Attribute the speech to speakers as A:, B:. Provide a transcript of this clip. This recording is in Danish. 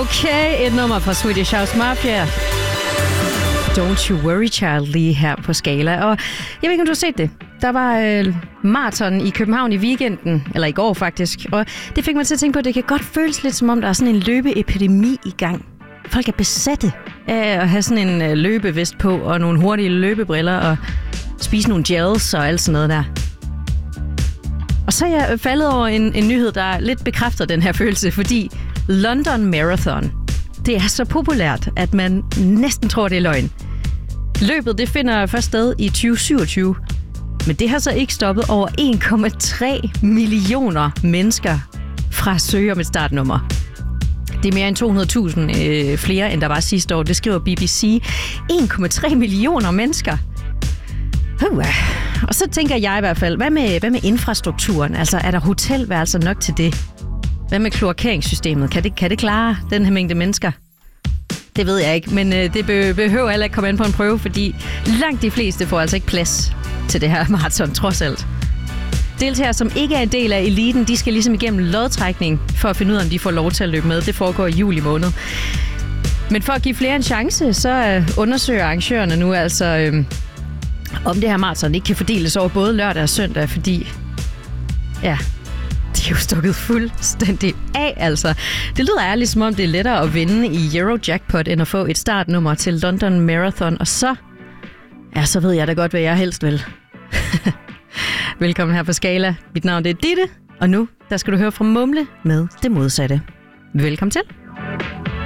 A: Okay, et nummer fra Swedish House Mafia. Don't You Worry Child lige her på Skala. Og jeg ved ikke, om du har set det. Der var maraton i København i weekenden, eller i går faktisk. Og det fik mig til at tænke på, at det kan godt føles lidt som om, der er sådan en løbeepidemi i gang. Folk er besatte af at have sådan en løbevest på, og nogle hurtige løbebriller, og spise nogle gels og alt sådan noget der. Og så er jeg faldet over en nyhed, der lidt bekræfter den her følelse, fordi London Marathon, det er så populært, at man næsten tror, det er løgn. Løbet det finder først sted i 2027, men det har så ikke stoppet over 1,3 millioner mennesker fra at søge om et startnummer. Det er mere end 200.000 flere, end der var sidste år. Det skriver BBC. 1,3 millioner mennesker. Og så tænker jeg i hvert fald, hvad med infrastrukturen? Altså, er der hotelværelser nok til det? Hvad med kloakeringssystemet? Kan det klare den her mængde mennesker? Det ved jeg ikke, men det behøver heller ikke komme ind på en prøve, fordi langt de fleste får altså ikke plads til det her maraton, trods alt. Deltagere, som ikke er en del af eliten, de skal ligesom igennem lodtrækning for at finde ud af, om de får lov til at løbe med. Det foregår i juli måned. Men for at give flere en chance, så undersøger arrangørerne nu altså, om det her maraton ikke kan fordeles over både lørdag og søndag, fordi ja, de er jo stukket fuldstændig af, altså. Det lyder ærligt, som om det er lettere at vinde i Eurojackpot, end at få et startnummer til London Marathon. Og så ved jeg da godt, hvad jeg helst vil. Velkommen her på Skala. Mit navn er Ditte, og nu der skal du høre fra Mumle med det modsatte. Velkommen til.